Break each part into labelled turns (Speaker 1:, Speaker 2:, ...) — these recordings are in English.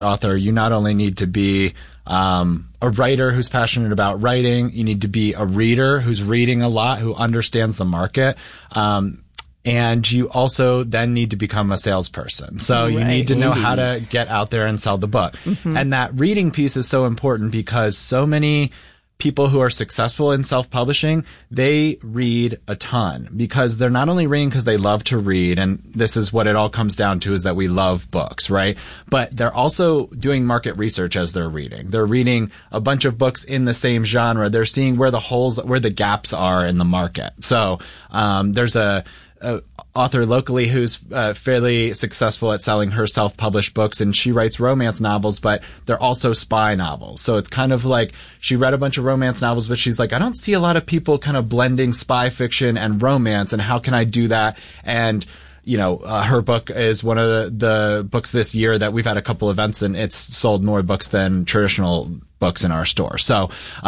Speaker 1: author, you not only need to be a writer who's passionate about writing, you need to be a reader who's reading a lot, who understands the market. And you also then need to become a salesperson. So you need to know how to get out there and sell the book. Mm-hmm. And that reading piece is so important because so many people who are successful in self-publishing, they read a ton because they're not only reading because they love to read, and this is what it all comes down to, is that we love books, right? But they're also doing market research as they're reading. They're reading a bunch of books in the same genre. They're seeing where the gaps are in the market. So there's a author locally who's fairly successful at selling her self-published books, and she writes romance novels, but they're also spy novels. So it's kind of like she read a bunch of romance novels, but she's like, I don't see a lot of people kind of blending spy fiction and romance, and how can I do that? And her book is one of the books this year that we've had a couple events, and it's sold more books than traditional books in our store. So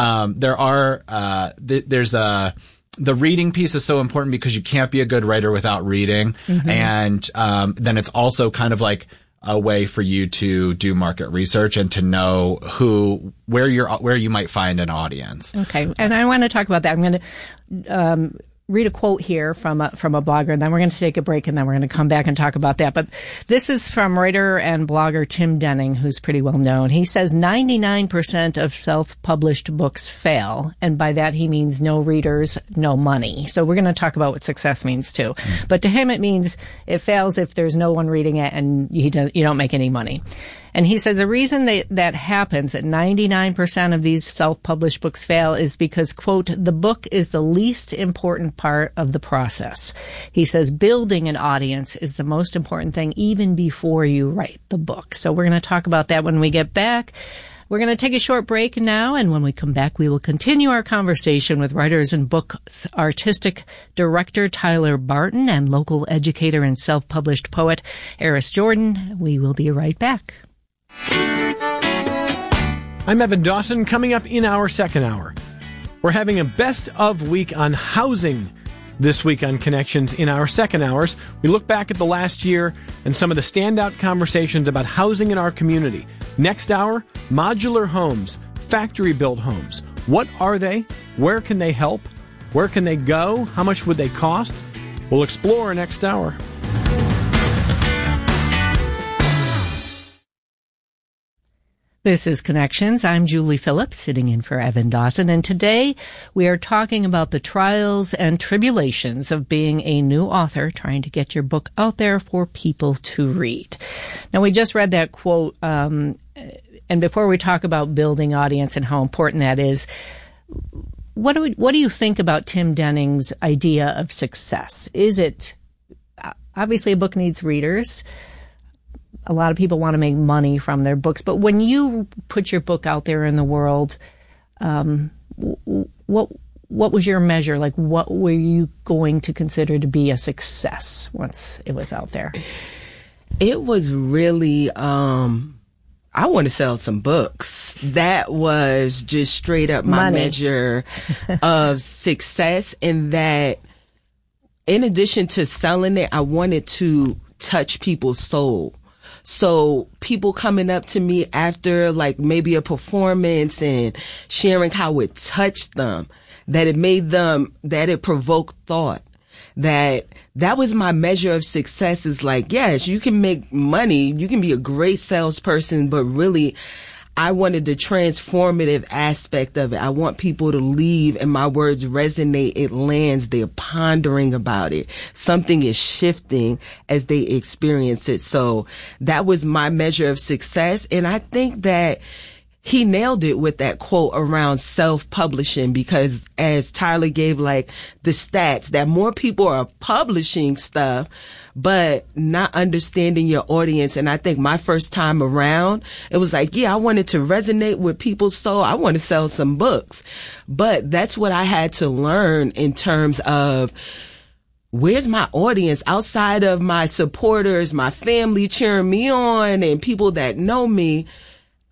Speaker 1: the reading piece is so important because you can't be a good writer without reading. Mm-hmm. And then it's also kind of like a way for you to do market research and to know where you might find an audience.
Speaker 2: Okay. And I want to talk about that. I'm going to read a quote here from a blogger, and then we're going to take a break, and then we're going to come back and talk about that. But this is from writer and blogger Tim Denning, who's pretty well known. He says 99% of self-published books fail, and by that he means no readers, no money. So we're going to talk about what success means too. Mm-hmm. But to him it means it fails if there's no one reading it and you don't make any money. And he says the reason that happens, that 99% of these self-published books fail, is because, quote, the book is the least important part of the process. He says building an audience is the most important thing even before you write the book. So we're going to talk about that when we get back. We're going to take a short break now, and when we come back, we will continue our conversation with Writers and Books artistic director Tyler Barton and local educator and self-published poet Eris Jordan. We will be right back.
Speaker 3: I'm Evan Dawson. Coming up in our second hour, we're having a best of week on housing this week on Connections. In our second hours, we look back at the last year and some of the standout conversations about housing in our community. Next hour, modular homes, factory-built homes. What are they? Where can they help? Where can they go? How much would they cost? We'll explore next hour.
Speaker 2: This is Connections. I'm Julie Phillips, sitting in for Evan Dawson, and today we are talking about the trials and tribulations of being a new author, trying to get your book out there for people to read. Now, we just read that quote, and before we talk about building audience and how important that is, what do you think about Tim Denning's idea of success? Is it, obviously a book needs readers. A lot of people want to make money from their books, but when you put your book out there in the world, what was your measure? Like, what were you going to consider to be a success once it was out there?
Speaker 4: It was really, I want to sell some books. That was just straight up my measure of success, in that, in addition to selling it, I wanted to touch people's soul. So people coming up to me after like maybe a performance and sharing how it touched them, that it made them, that it provoked thought, that was my measure of success, is like, yes, you can make money, you can be a great salesperson, but really I wanted the transformative aspect of it. I want people to leave and my words resonate. It lands. They're pondering about it. Something is shifting as they experience it. So that was my measure of success. And I think that he nailed it with that quote around self-publishing, because as Tyler gave like the stats, that more people are publishing stuff, but not understanding your audience. And I think my first time around, it was like, yeah, I wanted to resonate with people's soul. I want to sell some books. But that's what I had to learn in terms of, where's my audience outside of my supporters, my family cheering me on, and people that know me.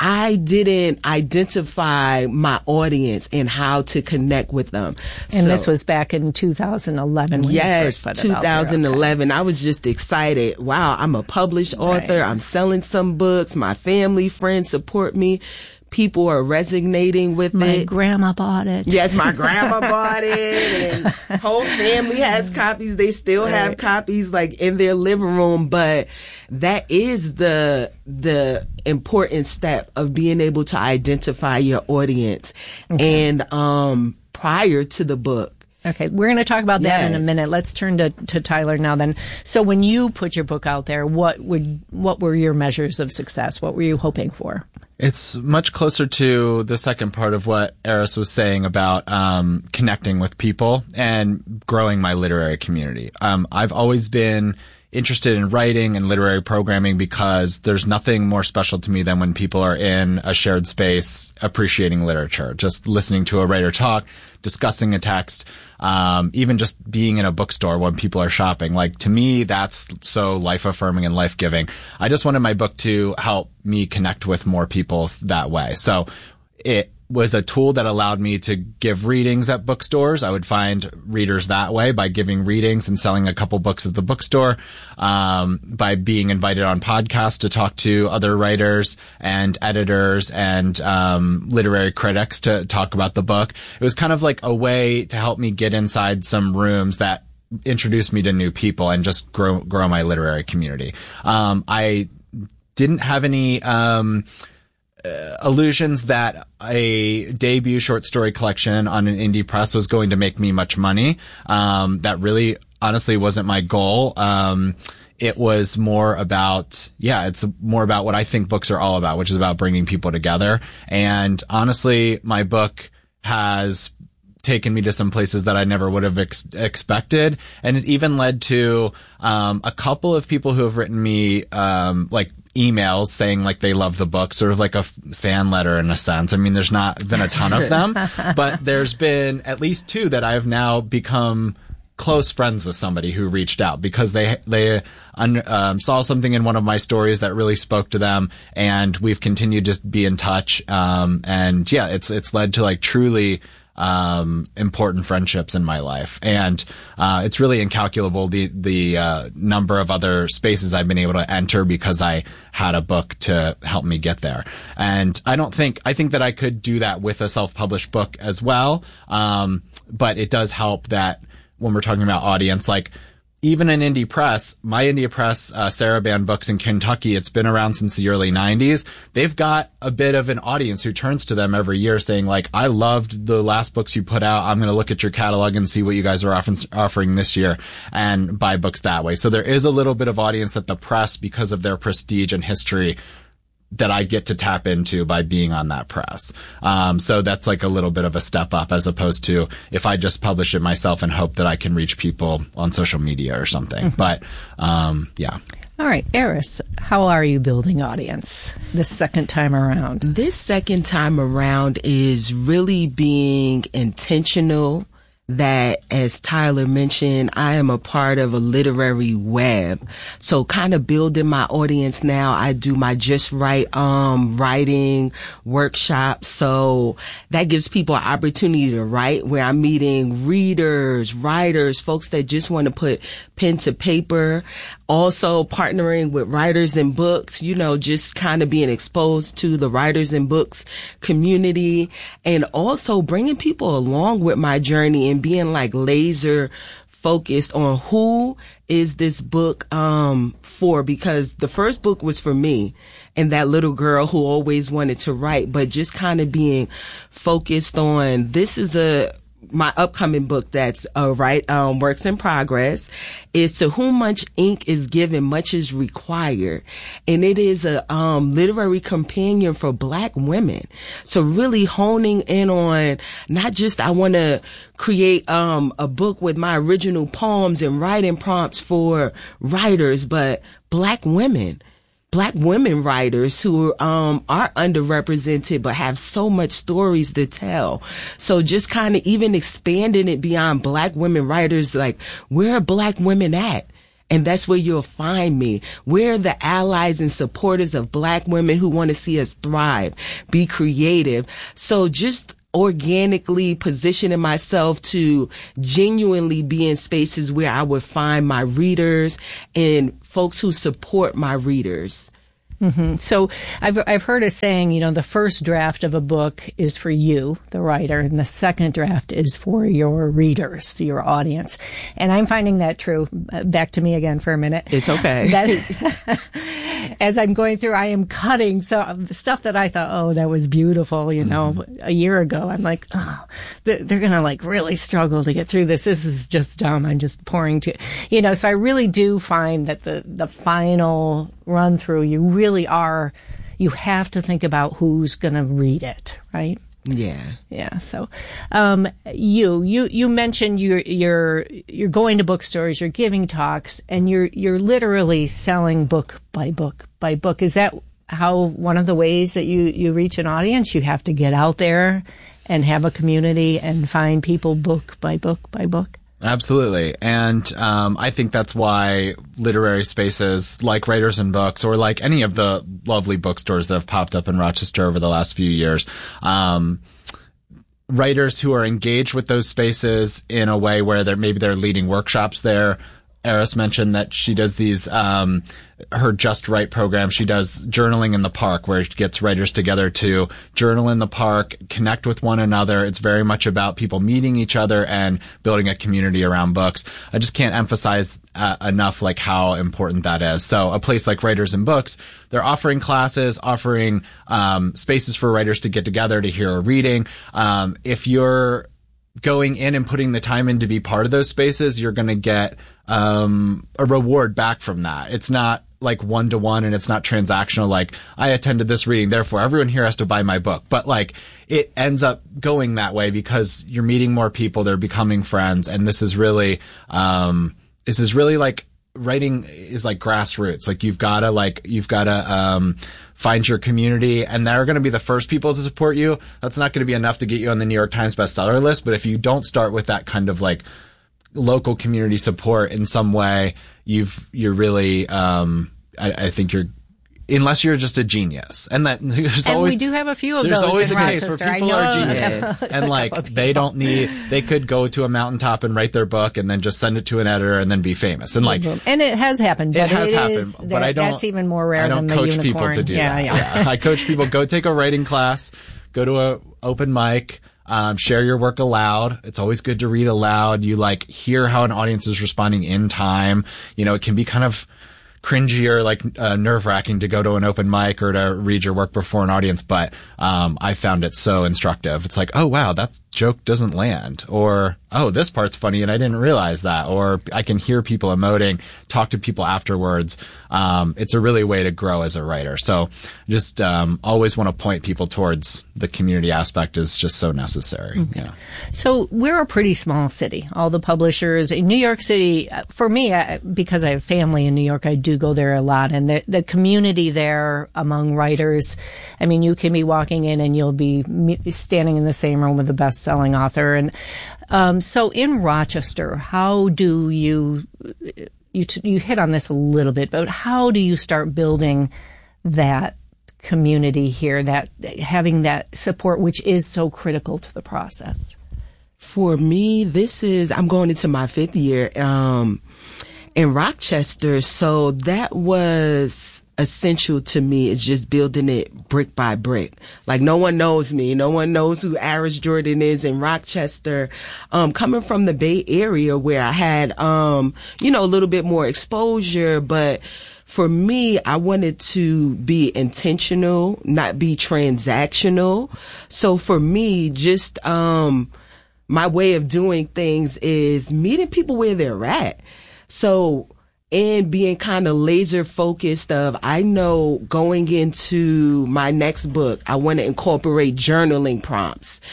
Speaker 4: I didn't identify my audience and how to connect with them.
Speaker 2: And this was back in 2011 when you first put it
Speaker 4: 2011.
Speaker 2: Okay.
Speaker 4: I was just excited. Wow, I'm a published author. Right. I'm selling some books. My family, friends support me. People are resonating with it.
Speaker 2: My grandma bought it.
Speaker 4: Yes, my grandma bought it, and whole family has copies. They still have copies like in their living room, but that is the important step of being able to identify your audience. Okay. And prior to the book.
Speaker 2: Okay, we're going to talk about that in a minute. Let's turn to Tyler now then. So when you put your book out there, what were your measures of success? What were you hoping for?
Speaker 1: It's much closer to the second part of what Eris was saying about connecting with people and growing my literary community. I've always been interested in writing and literary programming because there's nothing more special to me than when people are in a shared space appreciating literature, just listening to a writer talk, discussing a text, even just being in a bookstore when people are shopping. Like, to me, that's so life-affirming and life-giving. I just wanted my book to help me connect with more people that way. So it was a tool that allowed me to give readings at bookstores. I would find readers that way by giving readings and selling a couple books at the bookstore, by being invited on podcasts to talk to other writers and editors and literary critics to talk about the book. It was kind of like a way to help me get inside some rooms that introduced me to new people and just grow my literary community. I didn't have any illusions that a debut short story collection on an indie press was going to make me much money. That really honestly wasn't my goal. It was more about, it's more about what I think books are all about, which is about bringing people together. And honestly, my book has taken me to some places that I never would have expected. And it even led to a couple of people who have written me like emails saying like they love the book, sort of like a fan letter in a sense. I mean, there's not been a ton of them, but there's been at least two that I've now become close friends with somebody who reached out because they saw something in one of my stories that really spoke to them, and we've continued to be in touch. And yeah, it's led to like truly important friendships in my life. And it's really incalculable the number of other spaces I've been able to enter because I had a book to help me get there. And I think that I could do that with a self-published book as well. But it does help that when we're talking about audience, like even an indie press, my indie press, Saraband Books in Kentucky, it's been around since the early 90s. They've got a bit of an audience who turns to them every year saying like, I loved the last books you put out. I'm going to look at your catalog and see what you guys are offering this year and buy books that way. So there is a little bit of audience at the press because of their prestige and history that I get to tap into by being on that press. So that's like a little bit of a step up as opposed to if I just publish it myself and hope that I can reach people on social media or something. But, yeah.
Speaker 2: All right, Eris, how are you building audience this second time around?
Speaker 4: This second time around is really being intentional. That, as Tyler mentioned, I am a part of a literary web. So kind of building my audience now. I do my Just Write writing workshops. So that gives people an opportunity to write, where I'm meeting readers, writers, folks that just want to put pen to paper. Also partnering with writers and books, just kind of being exposed to the writers and books community, and also bringing people along with my journey and being like laser focused on who is this book for, because the first book was for me and that little girl who always wanted to write, but just kind of being focused on this is my upcoming book that's works in progress, is to whom much ink is given, much is required. And it is a literary companion for Black women. So really honing in on not just I want to create a book with my original poems and writing prompts for writers, but Black women writers who are underrepresented but have so much stories to tell. So just kind of even expanding it beyond Black women writers, like where are Black women at? And that's where you'll find me. We're the allies and supporters of Black women who want to see us thrive, be creative. So just organically positioning myself to genuinely be in spaces where I would find my readers and folks who support my readers.
Speaker 2: Mm-hmm. So I've heard a saying, the first draft of a book is for you, the writer, and the second draft is for your readers, your audience. And I'm finding that true. Back to me again for a minute.
Speaker 4: It's okay.
Speaker 2: As I'm going through, I am cutting the stuff that I thought, oh, that was beautiful, a year ago. I'm like, oh, they're going to really struggle to get through this. This is just dumb. I'm just pouring so I really do find that the final run through, you have to think about who's going to read it, right? Yeah. So, you mentioned you're going to bookstores, you're giving talks, and you're literally selling book by book by book. Is that one of the ways that you reach an audience? You have to get out there and have a community and find people book by book by book?
Speaker 1: Absolutely. And I think that's why literary spaces like Writers and Books, or like any of the lovely bookstores that have popped up in Rochester over the last few years, writers who are engaged with those spaces in a way where they're leading workshops there. Eris mentioned that she does these, her Just Right program. She does journaling in the park, where she gets writers together to journal in the park, connect with one another. It's very much about people meeting each other and building a community around books. I just can't emphasize enough how important that is. So a place like Writers and Books, they're offering classes, offering spaces for writers to get together to hear a reading. If you're going in and putting the time in to be part of those spaces, you're going to get a reward back from that. It's not one-to-one, and it's not transactional. I attended this reading, therefore everyone here has to buy my book. But it ends up going that way because you're meeting more people, they're becoming friends, and this is really writing is like grassroots. You've gotta find your community, and they're going to be the first people to support you. That's not going to be enough to get you on the New York Times bestseller list. But if you don't start with that kind of local community support in some way, you're really, I think unless you're just a genius. And
Speaker 2: we do have a few of those.
Speaker 1: There's always
Speaker 2: in
Speaker 1: a case
Speaker 2: Rochester.
Speaker 1: where people are geniuses. And they could go to a mountaintop and write their book and then just send it to an editor and then be famous. And
Speaker 2: and it has happened. But that's even more rare than the unicorn.
Speaker 1: I don't coach people to do that. Yeah. I coach people, go take a writing class, go to a open mic, share your work aloud. It's always good to read aloud. You hear how an audience is responding in time. It can be kind of cringy or nerve-wracking to go to an open mic or to read your work before an audience, but I found it so instructive. It's oh wow, that joke doesn't land, or oh, this part's funny and I didn't realize that, or I can hear people emoting, talk to people afterwards. It's a really way to grow as a writer. So just always want to point people towards the community aspect is just so necessary.
Speaker 2: Okay. Yeah. So we're a pretty small city. All the publishers in New York City, for me, because I have family in New York, I do go there a lot. And the community there among writers, I mean, you can be walking in and you'll be standing in the same room with the best-selling author. And so in Rochester, how do you hit on this a little bit, but how do you start building that community here, that having that support, which is so critical to the process?
Speaker 4: For me, I'm going into my 5th year in Rochester, so that was essential to me, is just building it brick by brick. No one knows me. No one knows who Eris Jordan is in Rochester. Coming from the Bay Area where I had, a little bit more exposure, but for me, I wanted to be intentional, not be transactional. So for me, just, my way of doing things is meeting people where they're at. So, and being kind of laser focused I know going into my next book, I want to incorporate journaling prompts.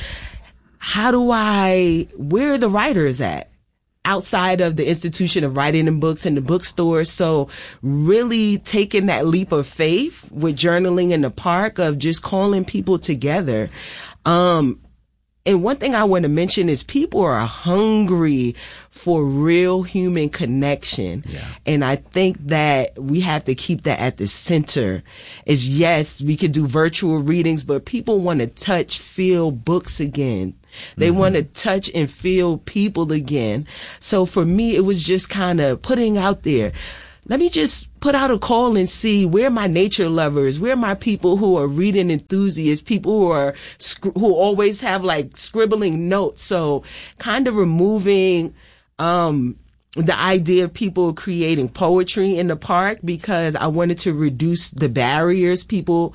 Speaker 4: Where are the writers at? Outside of the institution of writing and books in the bookstore. So really taking that leap of faith with journaling in the park, of just calling people together. And And one thing I want to mention is people are hungry for real human connection. Yeah. And I think that we have to keep that at the center. Is yes, we could do virtual readings, but people want to touch, feel books again. They want to touch and feel people again. So for me, it was just kind of putting out there, let me just put out a call and see where my nature lovers, where my people who are reading enthusiasts, people who always have like scribbling notes. So kind of removing, the idea of people creating poetry in the park, because I wanted to reduce the barriers people,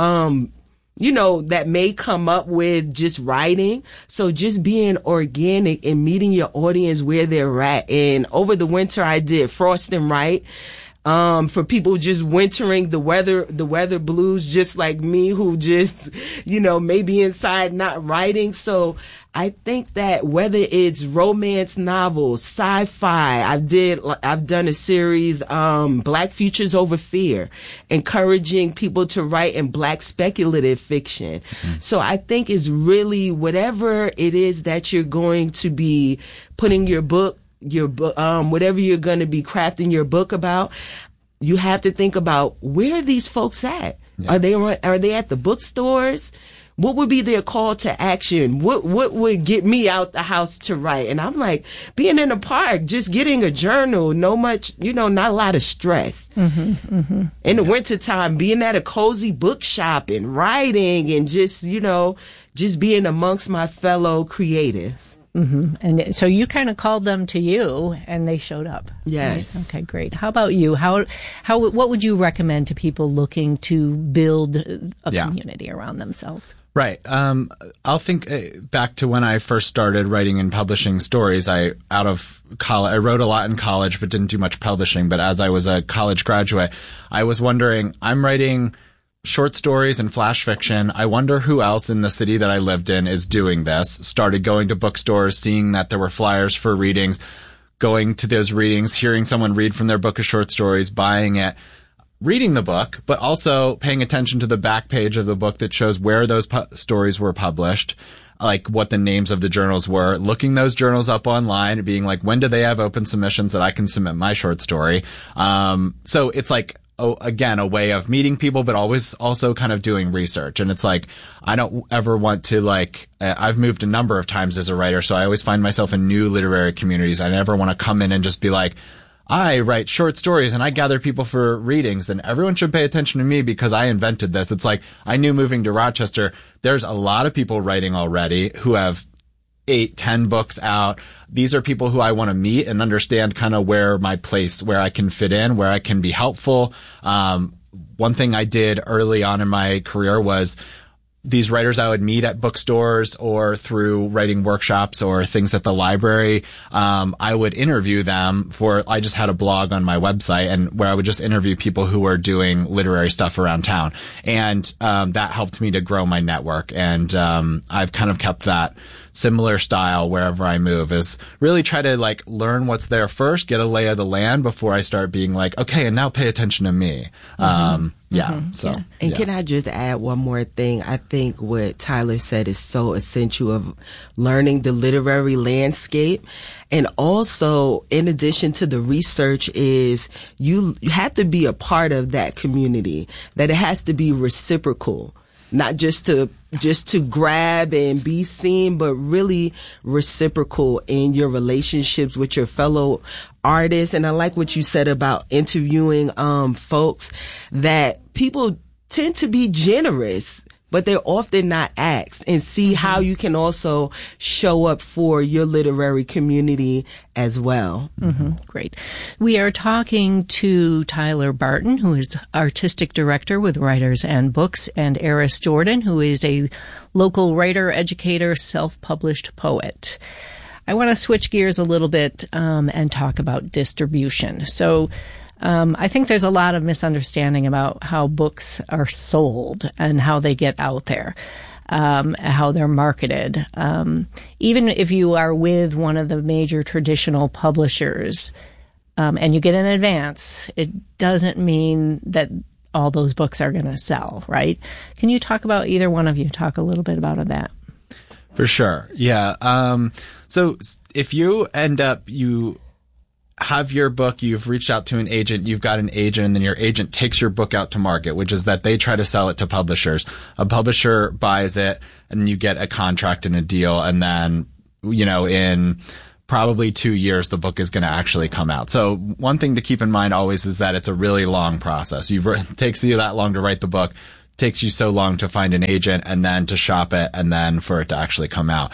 Speaker 4: that may come up with just writing. So just being organic and meeting your audience where they're at. And over the winter, I did Frost and Write. For people just wintering the weather blues, just like me, who just, maybe inside not writing. So I think that whether it's romance novels, sci-fi, I've done a series, Black Futures Over Fear, encouraging people to write in Black speculative fiction. Mm-hmm. So I think it's really whatever it is that you're going to be putting your book, whatever you're going to be crafting your book about, you have to think about, where are these folks at? Yeah. Are they at the bookstores? What would be their call to action? What would get me out the house to write? And I'm like, being in the park, just getting a journal, not a lot of stress. Mm-hmm, mm-hmm. In the wintertime, being at a cozy bookshop and writing and just being amongst my fellow creatives.
Speaker 2: Mm-hmm. And so you kind of called them to you, and they showed up.
Speaker 4: Yes.
Speaker 2: Right? Okay, great. How about you? What would you recommend to people looking to build a community around themselves?
Speaker 1: Right. I'll think back to when I first started writing and publishing stories. Out of college, I wrote a lot in college, but didn't do much publishing. But as I was a college graduate, I was wondering, I'm writing short stories and flash fiction. I wonder who else in the city that I lived in is doing this. Started going to bookstores, seeing that there were flyers for readings, going to those readings, hearing someone read from their book of short stories, buying it, reading the book, but also paying attention to the back page of the book that shows where those stories were published, like what the names of the journals were, looking those journals up online and being like, when do they have open submissions that I can submit my short story? So it's like, again, a way of meeting people, but always also kind of doing research. And it's like, I don't ever want to I've moved a number of times as a writer, so I always find myself in new literary communities. I never want to come in and just be like, I write short stories and I gather people for readings and everyone should pay attention to me because I invented this. It's like, I knew moving to Rochester, there's a lot of people writing already who have 8-10 books out. These are people who I want to meet and understand kind of where my place, where I can fit in, where I can be helpful. One thing I did early on in my career was these writers I would meet at bookstores or through writing workshops or things at the library. I would interview them I just had a blog on my website and where I would just interview people who were doing literary stuff around town. And, that helped me to grow my network. And, I've kind of kept that similar style wherever I move, is really try to learn what's there first, get a lay of the land before I start being like, okay, and now pay attention to me. And
Speaker 4: can I just add one more thing? I think what Tyler said is so essential, of learning the literary landscape. And also, in addition to the research, is you have to be a part of that community, that it has to be reciprocal. Not just to grab and be seen, but really reciprocal in your relationships with your fellow artists. And I like what you said about interviewing folks, that people tend to be generous, but they're often not asked, and see how you can also show up for your literary community as well.
Speaker 2: Mm-hmm. Great. We are talking to Tyler Barton, who is artistic director with Writers and Books, and Eris Jordan, who is a local writer, educator, self-published poet. I want to switch gears a little bit and talk about distribution. So I think there's a lot of misunderstanding about how books are sold and how they get out there, how they're marketed. Even if you are with one of the major traditional publishers, and you get an advance, it doesn't mean that all those books are going to sell, right? Can you talk about, either one of you, talk a little bit about that?
Speaker 1: For sure. Yeah. So if you end up, you have your book, you've reached out to an agent, you've got an agent, and then your agent takes your book out to market, which is that they try to sell it to publishers. A publisher buys it, and you get a contract and a deal, and then, in probably 2 years, the book is going to actually come out. So one thing to keep in mind always is that it's a really long process. It takes you that long to write the book, takes you so long to find an agent, and then to shop it, and then for it to actually come out.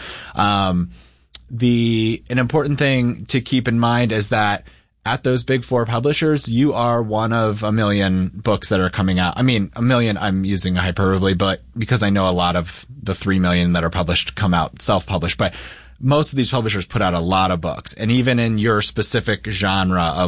Speaker 1: An important thing to keep in mind is that at those big four publishers, you are one of a million books that are coming out. I mean, a million, I'm using a hyperbole, but because I know a lot of the 3 million that are published come out self-published, but most of these publishers put out a lot of books. And even in your specific genre of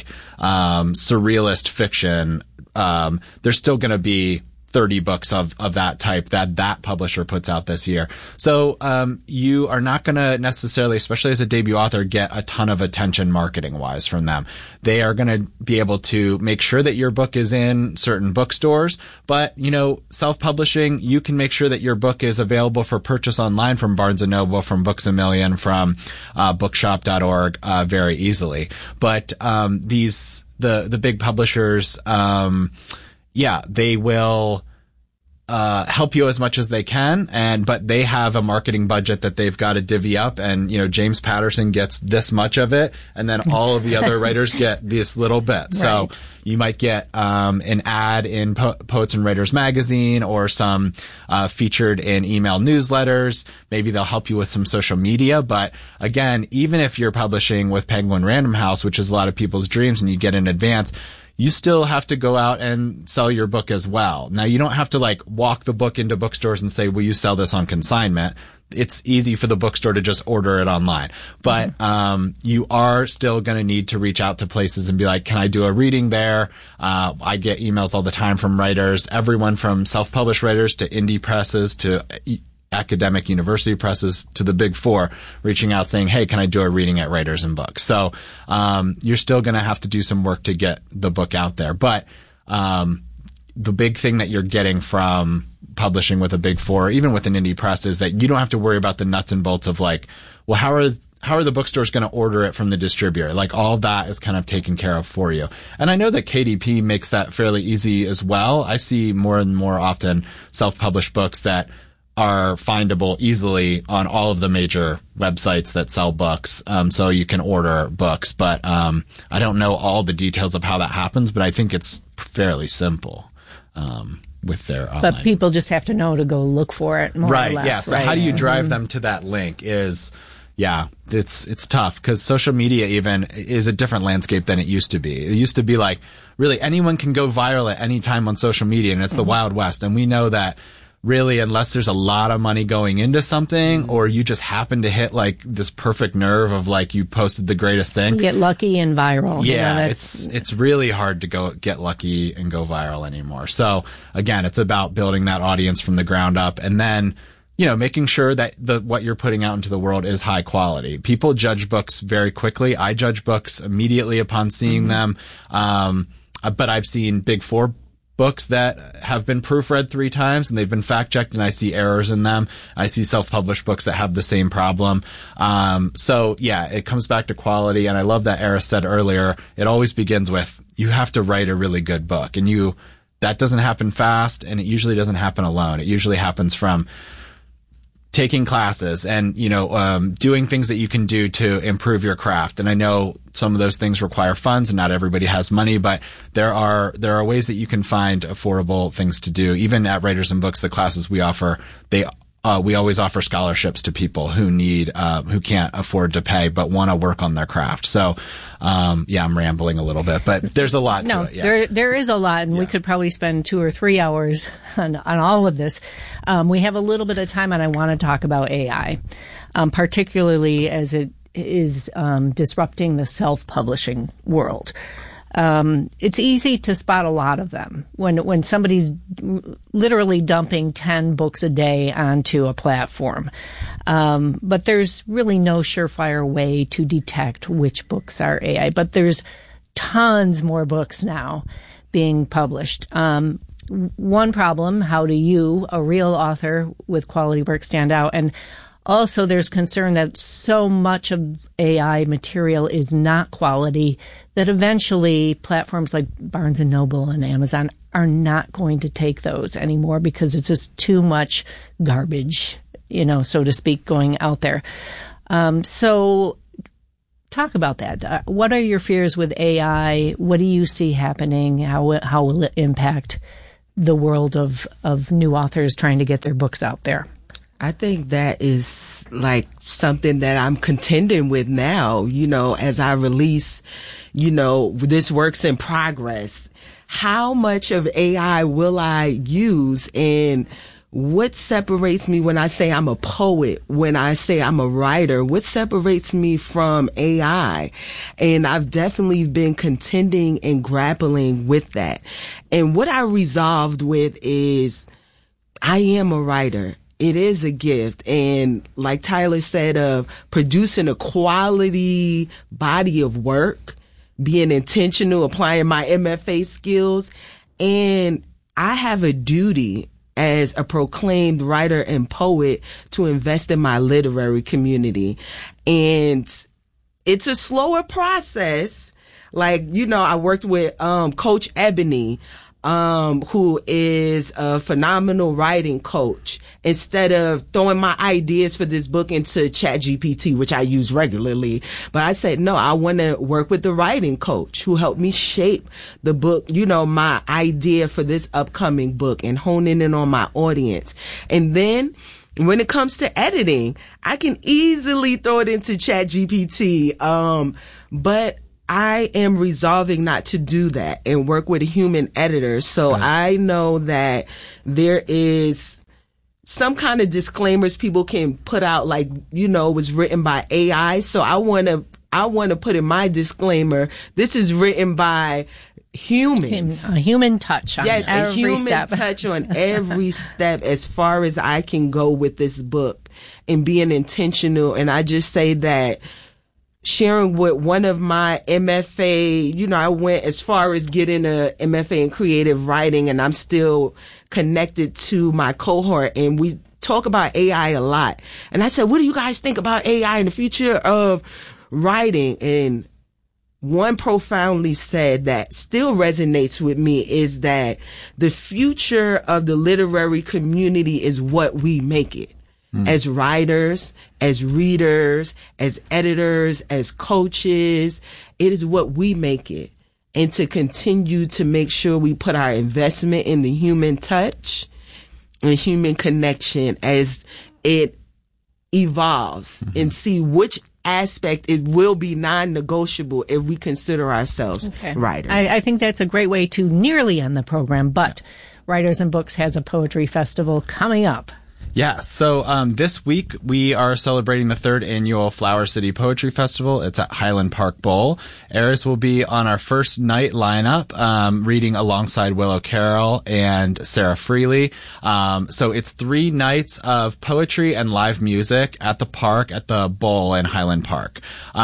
Speaker 1: surrealist fiction, there's still going to be 30 books of that type that publisher puts out this year. So, you are not going to necessarily, especially as a debut author, get a ton of attention marketing wise from them. They are going to be able to make sure that your book is in certain bookstores, but, self-publishing, you can make sure that your book is available for purchase online from Barnes & Noble, from Books A Million, from, bookshop.org, very easily. But, the big publishers, they will help you as much as they can, but they have a marketing budget that they've got to divvy up, and James Patterson gets this much of it, and then all of the other writers get this little bit. Right. So you might get an ad in Poets and Writers magazine, or some featured in email newsletters. Maybe they'll help you with some social media. But again, even if you're publishing with Penguin Random House, which is a lot of people's dreams, and you get in advance, you still have to go out and sell your book as well. Now, you don't have to walk the book into bookstores and say, will you sell this on consignment? It's easy for the bookstore to just order it online. But, you are still going to need to reach out to places and be like, can I do a reading there? I get emails all the time from writers, everyone from self-published writers to indie presses to academic university presses to the big four, reaching out saying, hey, can I do a reading at Writers and Books? So, you're still going to have to do some work to get the book out there. But, the big thing that you're getting from publishing with a big four, even with an indie press, is that you don't have to worry about the nuts and bolts of how are the bookstores going to order it from the distributor? All of that is kind of taken care of for you. And I know that KDP makes that fairly easy as well. I see more and more often self-published books that are findable easily on all of the major websites that sell books. So you can order books, but, I don't know all the details of how that happens, but I think it's fairly simple, with their online.
Speaker 2: But people just have to know to go look for it more or less.
Speaker 1: Yeah. So how do you drive them to that link it's tough, because social media even is a different landscape than it used to be. It used to be really anyone can go viral at any time on social media, and it's the Wild West. And we know that really, unless there's a lot of money going into something, or you just happen to hit this perfect nerve of you posted the greatest thing.
Speaker 2: You get lucky and viral.
Speaker 1: Yeah, it's really hard to go get lucky and go viral anymore. So again, it's about building that audience from the ground up, and then, making sure that what you're putting out into the world is high quality. People judge books very quickly. I judge books immediately upon seeing them. But I've seen big four books that have been proofread 3 times and they've been fact checked, and I see errors in them. I see self-published books that have the same problem. So yeah, it comes back to quality. And I love that Eris said earlier, it always begins with, you have to write a really good book, and that doesn't happen fast, and it usually doesn't happen alone. It usually happens from taking classes and, doing things that you can do to improve your craft. And I know some of those things require funds, and not everybody has money, but there are ways that you can find affordable things to do. Even at Writers and Books, the classes we offer, we always offer scholarships to people who who can't afford to pay, but want to work on their craft. So, I'm rambling a little bit, but there's a lot to it. Yeah.
Speaker 2: There is a lot, and we could probably spend 2 or 3 hours on all of this. We have a little bit of time, and I want to talk about AI, particularly as it is disrupting the self-publishing world. It's easy to spot a lot of them when somebody's literally dumping 10 books a day onto a platform. But there's really no surefire way to detect which books are AI. But there's tons more books now being published. One problem, how do you, a real author with quality work, stand out? And Also, there's concern that so much of AI material is not quality that eventually platforms like Barnes & Noble and Amazon are not going to take those anymore because it's just too much garbage, so to speak, going out there. So talk about that. What are your fears with AI? What do you see happening? How will it impact the world of new authors trying to get their books out there?
Speaker 4: I think that is like something that I'm contending with now, as I release, this work's in progress. How much of AI will I use, and what separates me when I say I'm a poet, when I say I'm a writer? What separates me from AI? And I've definitely been contending and grappling with that. And what I resolved with is I am a writer. It is a gift. And like Tyler said, of producing a quality body of work, being intentional, applying my MFA skills. And I have a duty as a proclaimed writer and poet to invest in my literary community. And it's a slower process. Like, I worked with Coach Ebony, who is a phenomenal writing coach. Instead of throwing my ideas for this book into ChatGPT, which I use regularly, but I said, no, I want to work with the writing coach who helped me shape the book, my idea for this upcoming book and honing in on my audience. And then when it comes to editing, I can easily throw it into ChatGPT. But I am resolving not to do that and work with a human editor. So I know that there is some kind of disclaimers people can put out, like, it was written by AI. So I want to put in my disclaimer, this is written by humans.
Speaker 2: A human touch on every step.
Speaker 4: Touch on every step as far as I can go with this book and being intentional. And I just say that sharing with one of my MFA, I went as far as getting a MFA in creative writing, and I'm still connected to my cohort, and we talk about AI a lot. And I said, what do you guys think about AI in the future of writing? And one profoundly said that still resonates with me is that the future of the literary community is what we make it. As writers, as readers, as editors, as coaches, it is what we make it. And to continue to make sure we put our investment in the human touch and human connection as it evolves and see which aspect it will be non-negotiable if we consider ourselves writers.
Speaker 2: I think that's a great way to nearly end the program, but Writers and Books has a poetry festival coming up.
Speaker 1: Yeah, so this week we are celebrating the 3rd annual Flower City Poetry Festival. It's at Highland Park Bowl. Eris will be on our first night lineup, reading alongside Willow Carroll and Sarah Freely. So it's 3 nights of poetry and live music at the park, at the Bowl in Highland Park.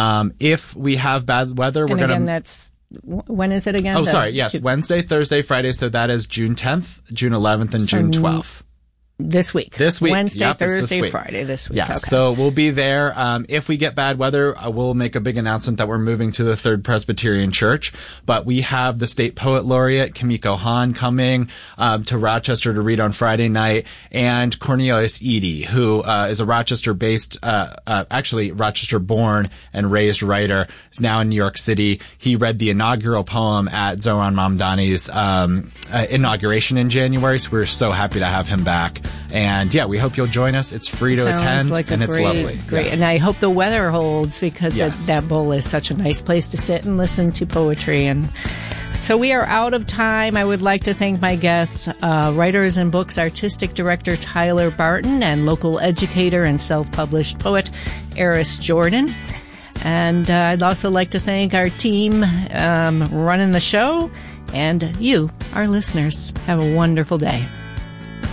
Speaker 1: If we have bad weather, we're going to...
Speaker 2: When is it again?
Speaker 1: Oh, sorry. Yes, Wednesday, Thursday, Friday. So that is June 10th, June 11th, and June 12th.
Speaker 2: This week. Wednesday, Thursday, Friday this week.
Speaker 1: Yeah, okay. So we'll be there. If we get bad weather, we'll make a big announcement that we're moving to the Third Presbyterian Church. But we have the State Poet Laureate, Kimiko Hahn, coming to Rochester to read on Friday night, and Cornelius Eady, who is a Rochester-based, actually Rochester-born and raised writer, is now in New York City. He read the inaugural poem at Zohran Mamdani's inauguration in January, so we're so happy to have him back. And yeah, we hope you'll join us. It's free to attend, and it's lovely.
Speaker 2: Great. Yeah. And I hope the weather holds, because that bowl is such a nice place to sit and listen to poetry. And so we are out of time. I would like to thank my guest, Writers and Books Artistic Director Tyler Barton, and local educator and self-published poet Eris Jordan. And I'd also like to thank our team running the show, and you, our listeners. Have a wonderful day.